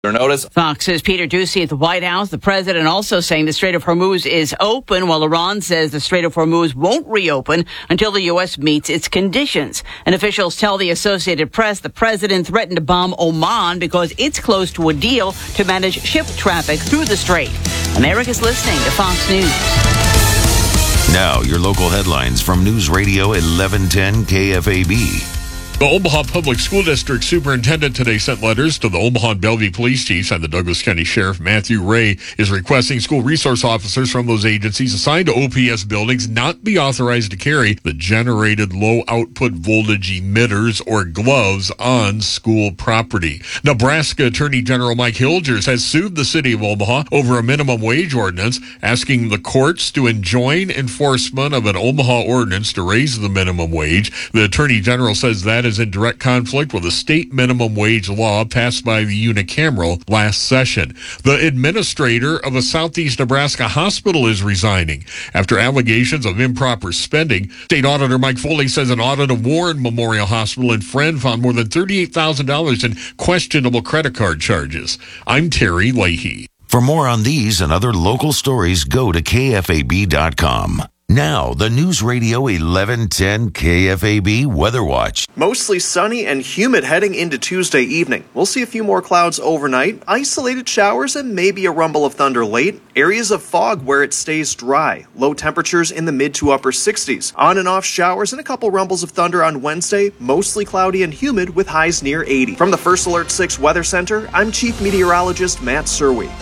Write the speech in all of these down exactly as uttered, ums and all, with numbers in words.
Notice. Fox's Peter Doocy at the White House. The president also saying the Strait of Hormuz is open, while Iran says the Strait of Hormuz won't reopen until the U S meets its conditions. And officials tell the Associated Press the president threatened to bomb Oman because it's close to a deal to manage ship traffic through the strait. America's listening to Fox News. Now, your local headlines from News Radio eleven ten K F A B. The Omaha Public School District Superintendent today sent letters to the Omaha and Bellevue Police Chiefs, and the Douglas County Sheriff Matthew Ray is requesting school resource officers from those agencies assigned to O P S buildings not be authorized to carry the generated low output voltage emitters or gloves on school property. Nebraska Attorney General Mike Hilgers has sued the city of Omaha over a minimum wage ordinance, asking the courts to enjoin enforcement of an Omaha ordinance to raise the minimum wage. The Attorney General says that is is in direct conflict with a state minimum wage law passed by the unicameral last session. The administrator of a Southeast Nebraska hospital is resigning after allegations of improper spending. State Auditor Mike Foley says an audit of Warren Memorial Hospital in Friend found more than thirty-eight thousand dollars in questionable credit card charges. I'm Terry Leahy. For more on these and other local stories, go to K F A B dot com. Now, the News Radio eleven ten K F A B Weather Watch. Mostly sunny and humid heading into Tuesday evening. We'll see a few more clouds overnight, isolated showers, and maybe a rumble of thunder late. Areas of fog where it stays dry. Low temperatures in the mid to upper sixties. On and off showers and a couple rumbles of thunder on Wednesday. Mostly cloudy and humid with highs near eighty. From the First Alert six Weather Center, I'm Chief Meteorologist Matt Serwe.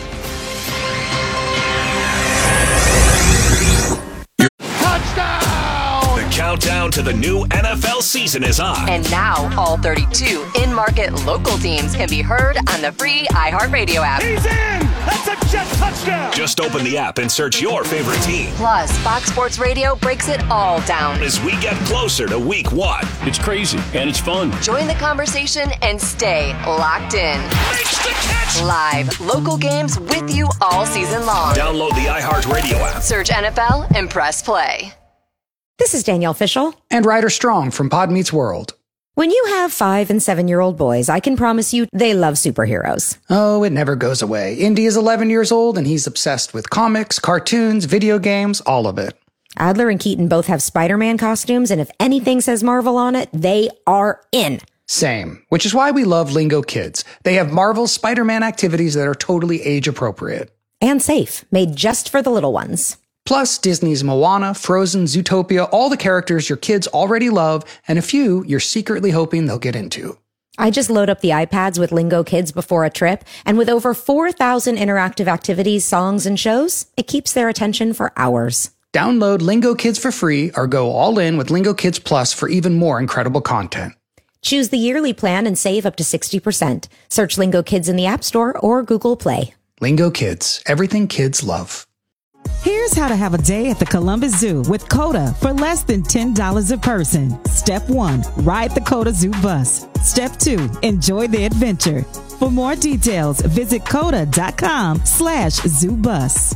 Countdown to the new N F L season is on. And now, all thirty-two in-market local teams can be heard on the free iHeartRadio app. He's in! That's a jet touchdown! Just open the app and search your favorite team. Plus, Fox Sports Radio breaks it all down as we get closer to week one. It's crazy, and it's fun. Join the conversation and stay locked in. Makes the catch! Live, local games with you all season long. Download the iHeartRadio app. Search N F L and press play. This is Danielle Fishel. And Ryder Strong from Pod Meets World. When you have five and seven-year-old boys, I can promise you they love superheroes. Oh, it never goes away. Indy is eleven years old, and he's obsessed with comics, cartoons, video games, all of it. Adler and Keaton both have Spider-Man costumes, and if anything says Marvel on it, they are in. Same, which is why we love Lingo Kids. They have Marvel's Spider-Man activities that are totally age-appropriate. And safe, made just for the little ones. Plus, Disney's Moana, Frozen, Zootopia, all the characters your kids already love, and a few you're secretly hoping they'll get into. I just load up the iPads with Lingo Kids before a trip, and with over four thousand interactive activities, songs, and shows, it keeps their attention for hours. Download Lingo Kids for free, or go all in with Lingo Kids Plus for even more incredible content. Choose the yearly plan and save up to sixty percent. Search Lingo Kids in the App Store or Google Play. Lingo Kids, everything kids love. Here's how to have a day at the Columbus Zoo with COTA for less than ten dollars a person. Step one, ride the COTA Zoo bus. Step two, enjoy the adventure. For more details, visit COTA.com slash zoo bus.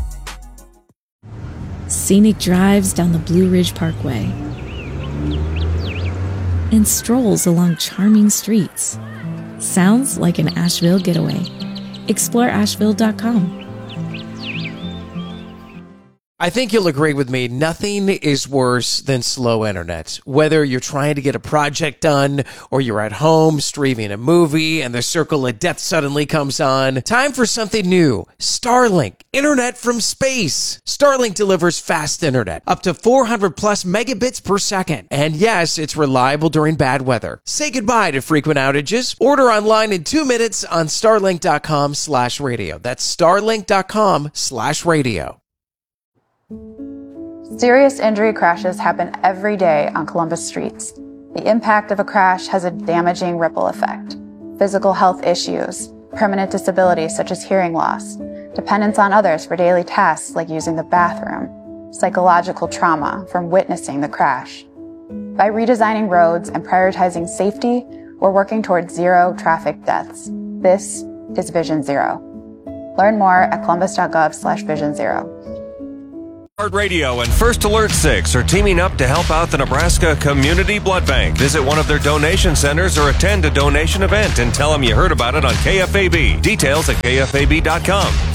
Scenic drives down the Blue Ridge Parkway and strolls along charming streets. Sounds like an Asheville getaway. Explore Asheville dot com. I think you'll agree with me, nothing is worse than slow internet. Whether you're trying to get a project done or you're at home streaming a movie and the circle of death suddenly comes on, time for something new. Starlink, internet from space. Starlink delivers fast internet, up to four hundred plus megabits per second. And yes, it's reliable during bad weather. Say goodbye to frequent outages. Order online in two minutes on starlink.com slash radio. That's starlink.com slash radio. Serious injury crashes happen every day on Columbus streets. The impact of a crash has a damaging ripple effect. Physical health issues, permanent disability such as hearing loss, dependence on others for daily tasks like using the bathroom, psychological trauma from witnessing the crash. By redesigning roads and prioritizing safety, we're working towards zero traffic deaths. This is Vision Zero. Learn more at columbus.gov slash vision zero. Radio and First Alert six are teaming up to help out the Nebraska Community Blood Bank. Visit one of their donation centers or attend a donation event and tell them you heard about it on K F A B. Details at K F A B dot com.